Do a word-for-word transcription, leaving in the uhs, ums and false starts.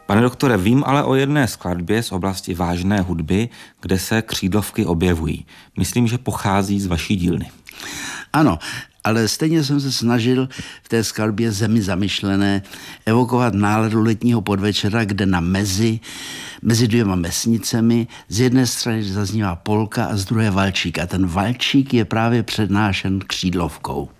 Pane doktore, vím ale o jedné skladbě z oblasti vážné hudby, kde se křídlovky objevují. Myslím, že pochází z vaší dílny. Ano, ale stejně jsem se snažil v té skladbě Zemi zamyšlené evokovat náladu letního podvečera, kde na mezi, mezi dvěma mesnicemi z jedné strany zaznívá polka a z druhé valčík. A ten valčík je právě přednášen křídlovkou.